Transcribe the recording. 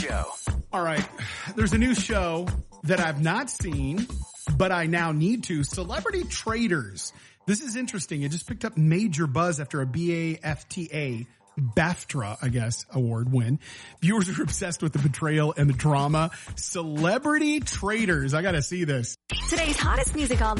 Radio. All right. There's a new show that I've not seen, but I now need to. Celebrity Traders. This is interesting. It just picked up major buzz after a BAFTA, I guess, award win. Viewers are obsessed with the betrayal and the drama. Celebrity Traders. I got to see this. Today's hottest music online.